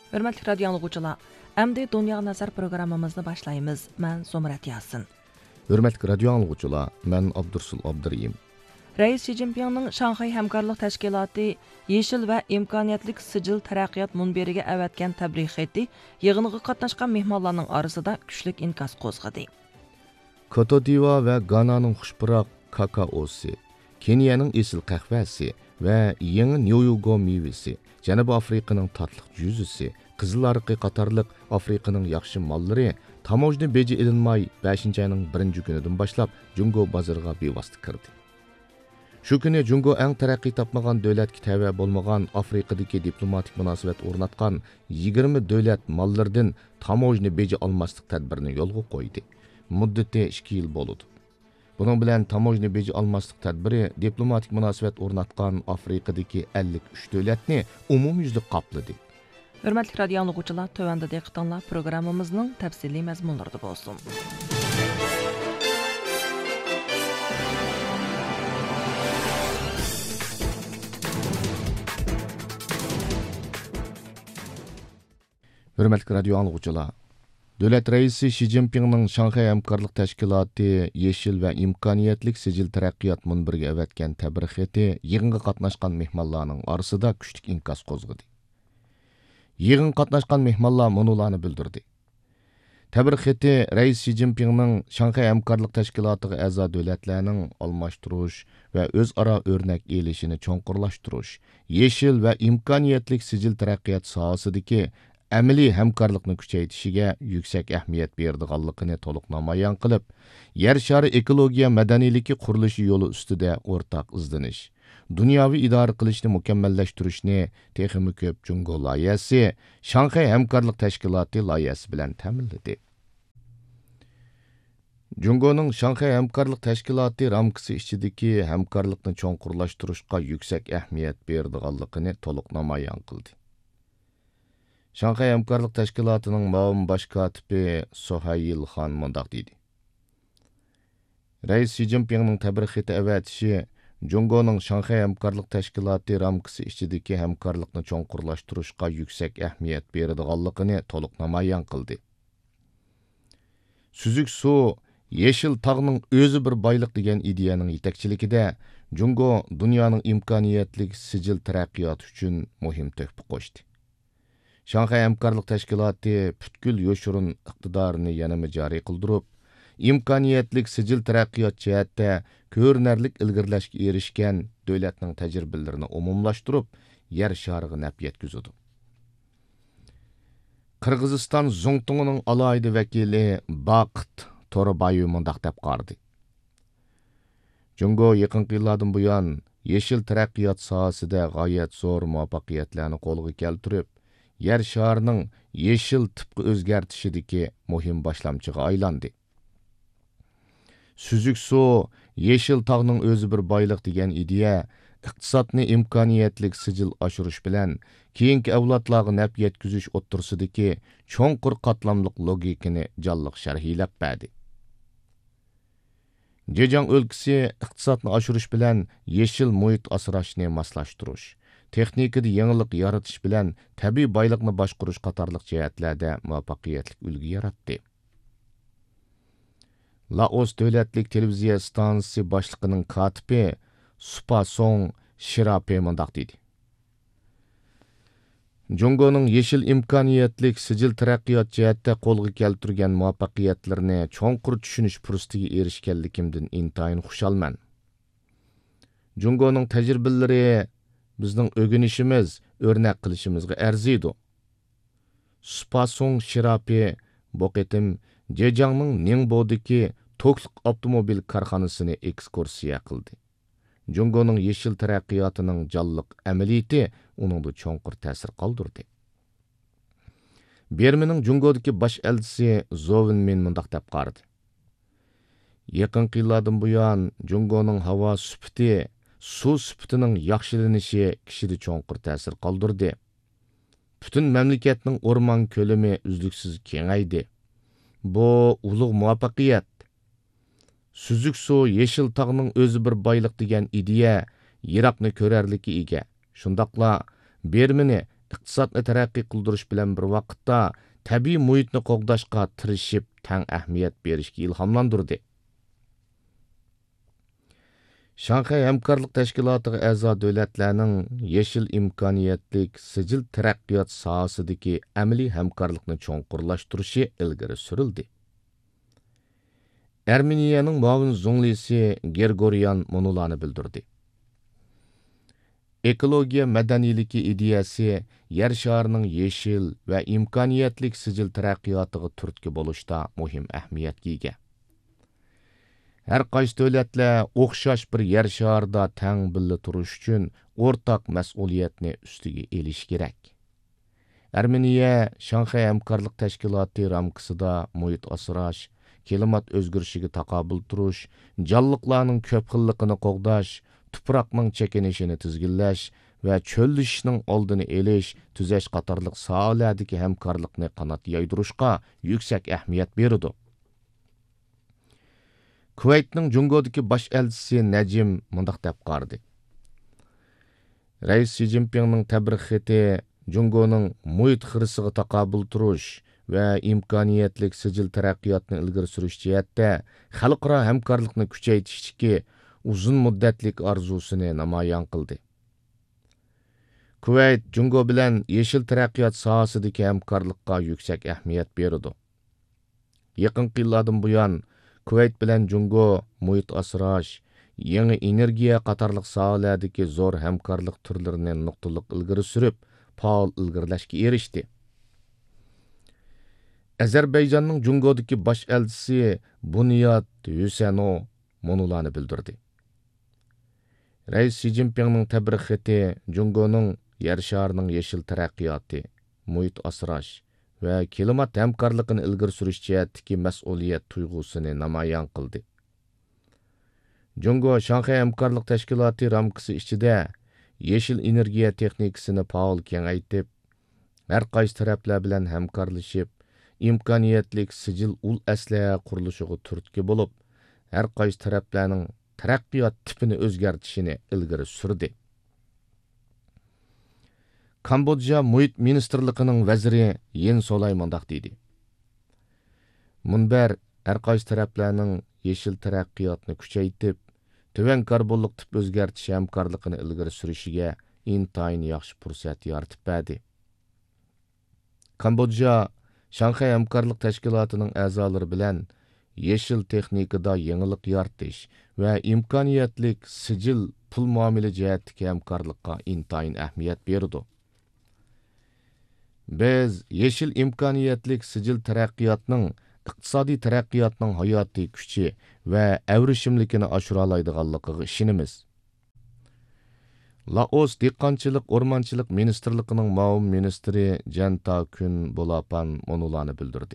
Hörmətli radio dinləyicilər, əmdi Dünya Nazar proqramımızı başlayırıq. Mən Zomrat Yasin. Hörmətli radio dinləyicilər, mən Abdursul Abdurrahim. Reis Xi Jinpingning Şanxay Həmkarlıq Təşkilatı Yeşil və İmkaniyyətlik Sicil Tərəqqiyat Munberiga əvətgan təbrik etdi. Yığınığa qatnaşqan mehmonlarning arasında küçlük inkas qozğadı. Côte d'Ivoire və Gana'nın xuşpırak kakaosi, Kenyanın esil qəhvəsi və yeni Nyoyugo meyvesi, Cənubi Afrikanın tatlıq cüzüsü, qızıl arıqı qatarlıq Afrikanın yaxşı malları tamojni beji ilinmay 5 ayının 1 günüdün başlap Jungo bazarına bevasitə kirdi. Şu günü Jungo ən tərəqqi tapmagan dövlətki təvə bolmagan Afrikadakı diplomatik münasibət ornatqan 20 dövlət mallardan tamojni beji almaslıq tədbirini yolğa qoydu. Müddəti 2 yıl boludu. Bunun bilan tamojni beji almaslıq tədbiri diplomatik münasibət ornatqan Afrikadakı 53 dövlətni umumyüzlük qapladı. Hörmətli radio dinləyicilər, tövəndə diqqətinizlər proqramımızın təfsili məzmunlarında bolsun. Hörmətli radio dinləyicilər, Dövlət Reisi Xi Jinpingning Şanxay Həmkarlıq Təşkilatı Yeşil və İmkaniyyətlik Sicil Tərəqqiyat Munberiga əvətgan təbrik xəti yığınğa qatnaşqan mehmonlarning arasında küçlük inkas qozğadı. Yığın qatnaşqan mehmonlar munularni bildirdi. Təbrik xəti Reis Xi Jinpingning Şanxay Həmkarlıq Təşkilatıga a'zo dövlətlərning almashtirish və o'zaro o'rnak elishini cho'nqurlashtirish, yeşil və imkoniyatlik sijil taraqqiyot sohasidagi əməli həmkarlıqni kuchaytishiga yuksak ahamiyat berdiganligini to'liq namoyon qilib, yer shari ekologiya madaniyligi qurilishi yo'li ustida o'rtaq izdanish, dunyoviy idora qilishni mukammallashtirishni texmi ko'p Jungo loyihasi Şanxay Həmkarlıq Təşkilatı loyihasi bilan ta'minladi. Jungoning Şanxay Həmkarlıq Təşkilatı ramkasi ichidagi hamkorlikni cho'nqurlashtirishga yuksak ahamiyat berdiganligini to'liq namoyon qildi. Şanxay Həmkarlıq Təşkilatıning muavin bosh kotibi Sohayil Xan mundaq dedi. Reis Xi Jinpingning təbrik xəti əvətishi Jungoning Şanxay Həmkarlıq Təşkilatı ramkasi ichidagi hamkorlikni cho'nqurlashtirishga yuksak ahamiyat berdiganligini to'liq namoyon qildi. Süzük su, yeşil tağning o'zi bir boyliq degan ideyaning yetakchiligida Jungo dunyoning imkoniyatlik sijil taraqqiyoti uchun muhim töhfa qo'shdi. Şanxay Həmkarlıq Təşkilatı bütkül yoshurun iqtidorini yanama joriy qildirib, imkoniyatlik sijil taraqqiyot jihatda ko'rinarlik ilgirlashga erishgan davlatning tajribalarini umumlashtirib, yer shariga naf yetkazdi. Qirg'iziston Zongtung'ning alohida vakili Baqit To'rabayev mundaq deb qardi. Jungo yaqinqi yillardan buyon yeşil taraqqiyot sohasida g'oyat zo'r muvaffaqiyatlarni qo'lga keltirib, yer sharining yeşil tipga o'zgartishidagi muhim boshlamchiga aylandi. Süzük su, yeşil tağning o'zi bir boyliq degan ideya iqtisodni imkoniyatlik sijil oshirish bilan keyingi avlodlarga naf yetkazish o'ttirsidagi cho'nqur qatlamliq logikani jonliq sharhlab berdi. Jejang o'lkasi iqtisodni oshirish bilan yeşil muhit asrashni moslashtirish, texnikada yangilik yaratish bilan tabiiy boyliqni boshqarish qatorliq jihatlarda muvaffaqiyatli ulgu yaratdi. Laos davlatlik televiziya stansiyasi boshlig'ining kotibi Supasong Shirape mundaq dedi. Jungoning yeşil imkoniyatlik sijil taraqqiyot jihatda qo'lga keltirgan muvaffaqiyatlarini cho'nqur tushunish fursatiga erishganligimdan intayin xushalman. Jungoning tajribalari bizning o'rganishimiz, o'rnak qilishimizga arziydi. Supasong Shirape bu qitim Jejangning Ningbo'dagi Tokliq avtomobil korxonasini ekskursiya qildi. Jungoning yeşil taraqqiyotining jonliq amaliyati uningda cho'nqur ta'sir qoldirdi. Bermining Jungodagi bosh elchisi Zovinmin mundaq deb qardi. Yaqinqi yillardan buyon Jungoning havo sifati, suv sifatining yaxshilanishi kishida cho'nqur ta'sir qoldirdi. Butun mamlakatning o'rmon ko'lami uzluksiz kengaydi. Bu ulug' muvaffaqiyat. Süzük su, yeşil tağning o'zi bir boyliq degan ideya yiroqni ko'rarligi ega. Shundaqla Bermini iqtisodni taraqqiy qildirish bilan bir vaqtda tabiiy muhitni qo'g'dashga tirishib tang ahamiyat berishga ilhomlantirdi. Şanghay Hamkorlik Tashkilotiga a'zo davlatlarning yeshil imkoniyatlik sijil taraqqiyot sohasidagi amaliy hamkorlikni cho'nqurlashtirishi ilgari surildi. Armeniyaning muavin zunglisi Gergoryan Monularni bildirdi. Ekologiya madaniyligi ideyasi yer sharining yeshil va imkoniyatlik sijil taraqqiyotiga turtki bo'lishda muhim ahamiyatga ega. Her qaysi davlatlar o'xshash bir yer sharida tang birga turish uchun o'rtaq mas'uliyatni ustiga elish kerak. Armeniya Şanghay Hamkorlik Tashkiloti ramkasida muhit asrash, klimat o'zgarishiga taqobil turish, jonliqlarning ko'p xilligini qo'g'dash, tuproqning chekinishini tizginlash va cho'llishning oldini olish, tuzash qatorliq sohalardagi hamkorlikni qanot yaydirishga yuksak ahamiyat berdi. Kuvaytning Jungodagi bosh elchisi Najim mundaq deb qardi. Rais Xi Jinpingning tabrik xati Jungoning muhit xirisiga taqobil turish va imkoniyatlik sijil taraqqiyotni ilgari surish jihatda xalqaro hamkorlikni kuchaytirishga uzun muddatlik orzusini namoyon qildi. Kuvayt Jungo bilan yeshil taraqqiyot sohasidagi hamkorlikqa yuksak ahamiyat berdi. Yaqinqi yillardan buyon Kuvayt bilan Jungo muhit asrash, yangi energiya qatorliq sohalardagi zo'r hamkorlik turlarini nuqtaliq ilgari surib, faol ilgarilashga erishdi. Ozarbayjonning Jungodagi bosh elchisi Bunyod Husanov Monularni bildirdi. Rais Xi Jinpingning tabrik xati Jungoning yer sharining yeshil taraqqiyoti, muhit asrash va klimat hamkorligini ilgari surish jihatdagi mas'uliyat tuyg'usini namoyon qildi. Jungo Şanghay Hamkorlik Tashkiloti ramkasi ichida yeshil energiya texnikasini faol kengaytib, har qaysi taraflar bilan hamkorlashib, imkoniyatlik sijil ul aslaha qurilishiga turtki bo'lib, har qaysi taraflarning taraqqiyot tipini o'zgartishini ilgari surdi. Kambodja muhit ministerligining vaziri Yen Solay mundaq dedi. Munbar har qaysi taraflarning yeshil taraqqiyotni kuchaytirib, tuvan karbonlik tip o'zgartish hamkorligini ilgari surishiga intayin yaxshi fursat yaratib berdi. Kambodja Şanghay Hamkorlik Tashkilotining a'zolari bilan yeshil texnikada yangilik yaratish va imkoniyatlik sijil pul muomala jihatdagi hamkorlikqa intayin ahamiyat berdi. Biz yeshil imkoniyatlik sijil taraqqiyotning iqtisodiy taraqqiyotning hayotiy kuchi va avrishimlikini oshira oladiganligiga ishonamiz. Laos dehqonchilik o'rmonchilik ministerligining muavin ministri Janta Kun Bolapan Monularni bildirdi.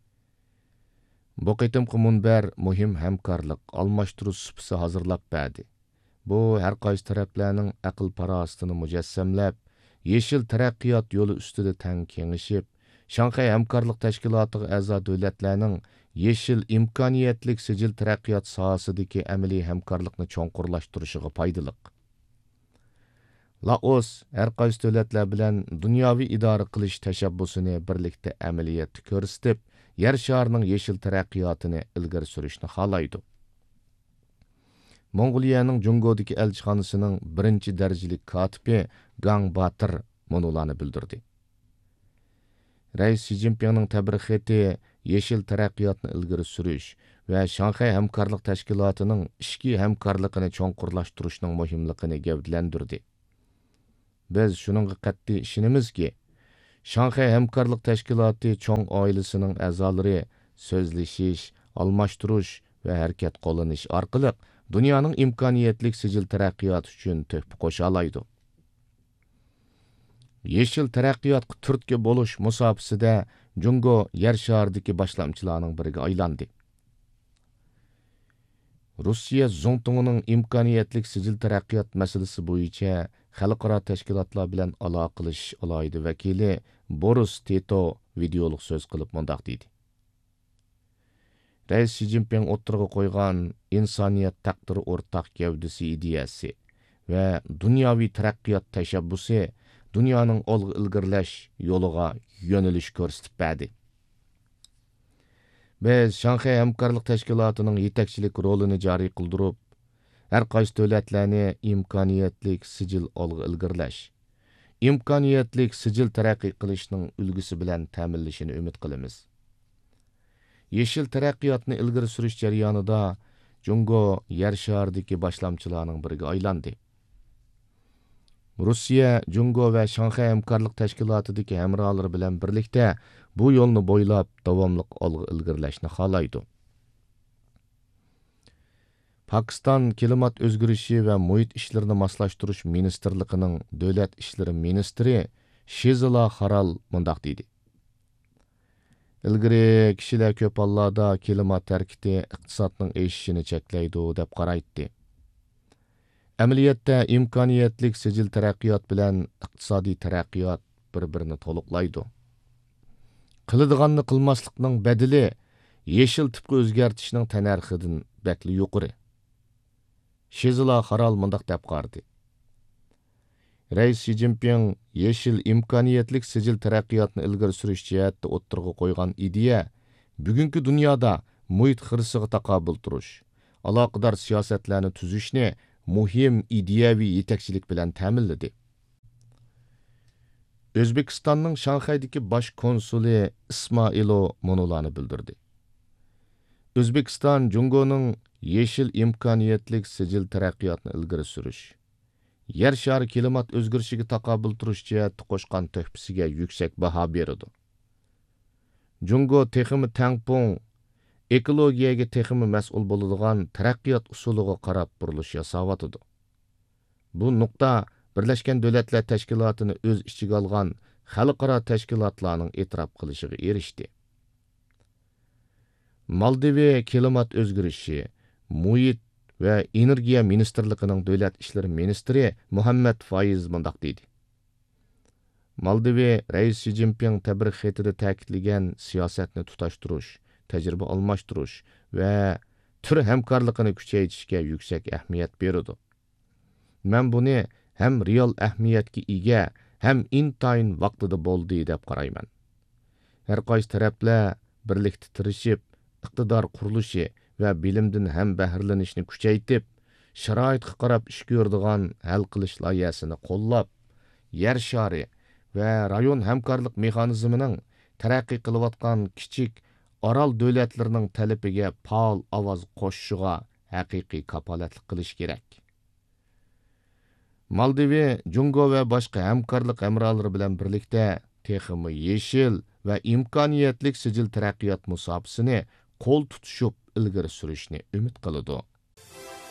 Bu qitimqi munbar muhim hamkorlik almashtirish supisi hozirlab berdi. Bu har qaysi taraflarning aql farosatini mujassamlab, yeshil taraqqiyot yo'li ustida tang kengishib, Şanghay Hamkorlik Tashkilotiga a'zo davlatlarning yeshil imkoniyatlik sijil taraqqiyot sohasidagi amaliy hamkorlikni cho'nqurlashtirishiga foydali. Laos har qaysi davlatlar bilan dunyoviy idora qilish tashabbusini birlikda amaliyotda ko'rsatib, yer sharining yeshil taraqqiyotini ilgari surishni xohlaydi. Mongoliyaning Jungodagi elchixonasining birinchi darajali kotibi Gang Batir Monularni bildirdi. Rais Xi Jinpingning tabrik xati yeshil taraqqiyotni ilgari surish va Şanghay Hamkorlik Tashkilotining ishki hamkorligini cho'nqurlashtirishning muhimligini gavdalantirdi. Biz shuningga qat'iy ishonamizki, Şanghay Hamkorlik Tashkiloti cho'ng oilasining a'zolari so'zlashish, almashtirish va harakat qo'llanish orqali dunyoning imkoniyatlik sijil taraqqiyoti uchun tuhfa qo'sha oladi. Yeshil taraqqiyotga turtki bo'lish musofasida Jungo yer sharidagi boshlamchilarning biriga aylandi. Rossiya Zongtong'ning imkoniyatlik sijil taraqqiyot masalasi bo'yicha xalqaro tashkilotlar bilan aloqa qilish alohida vakili Boris Tito videolik so'z qilib mundaq dedi. Rais Xi Jinping o'ttirg'a qo'ygan insoniyat taqdiri o'rtaq gavdasi ideyasi va dunyoviy taraqqiyot tashabbusi dunyoning olg'a ilgirlash yo'liga yo'nalish ko'rsatib berdi. Biz Shanxay hamkorlik tashkilotining yetakchilik rolini joriy qildirib, har qaysi davlatlarni imkoniyatlik sijil olg'a ilgirlash, imkoniyatlik sijil taraqqiy qilishning ulgusi bilan ta'minlashini umid qilamiz. Yeşil taraqqiyotni ilgari surish jarayonida Jungo yer sharidagi boshlamchilarning biriga aylandi. Rossiya, Jungo va Shanxay hamkorlik tashkilotidagi hamrohlari bilan birlikda bu yo'lni bo'ylab davomli olg'a ilgirlashni xohlaydi. Pakistan klimat o'zgarishi va muhit ishlarini moslashtirish ministrligining davlat ishlari ministri Shizila Haral mundaq dedi. Ilgari kishilar ko'p hollarda klimat harakati iqtisodning o'sishini cheklaydi deb qaraydi. Amaliyotda imkoniyatlik sijil taraqqiyot bilan iqtisodiy taraqqiyot bir-birini to'liqlaydi. Qiladiganni qilmaslikning badili yeşil tipga o'zgartishning tanarxidan bakli yuqori. Shizila Haral mundaq deb qaradi. Reis Xi Jinping yeşil imkoniyatlik sijil taraqqiyotni ilgari surish jihatida o'ttirg'a qo'ygan ideya bugungi dunyoda muhit xirisiga taqobil turish, aloqador siyosatlarni tuzishni muhim ideyaviy yetakchilik bilan ta'minladi. O'zbekistonning Shanxaydagi bosh konsuli Ismoilo Monolarni bildirdi. O'zbekiston Jungoning yeşil imkoniyatlik sijil taraqqiyotni ilgari surish, yer shari klimat o'zgarishiga taqobil turish jihatida qo'shgan tuhfasiga yuksak baho berdi. Jungo texmi tangpong ekologiyaga texmi mas'ul bo'ladigan taraqqiyot usuliga qarab burilish yasavotidi. Bu nuqta Birleşken Devletler Teşkilatı'nı o'z ichiga olgan xalqaro tashkilotlarning e'tirof qilishiga erishdi. Maldiviya klimat o'zgarishi, muhit va energiya ministrligining davlat ishlari ministri Muhammad Faiz mundaq dedi. Maldiviya Reis Xi Jinping tabrik xatida ta'kidlagan siyosatni tutashtirish, tajriba almashtirish va tur hamkorligini kuchaytirishga yuksak ahamiyat berdi. Men buni hem real ahamiyatga ega, hem intayin vaqtida bo'ldi deb qarayman. Har qaysi taraflar birlikda tirishib, iqtidor qurilishi va bilimdan ham bahrlanishni kuchaytirib, sharoitga qarab ish ko'radigan hal qilish loyihasini qo'llab, yer shari va rayon hamkorlik mexanizmining taraqqiy qilayotgan kichik orol davlatlarining talabiga faol ovoz qo'shishiga haqiqiy kapolatlik qilish kerak. Maldiviya, Jungo va boshqa hamkorlik hamrohlari bilan birlikda texmi yeşil va imkoniyatlik sijil taraqqiyot musobaqasini qo'l tutishib ilgari surishni umid qiladi.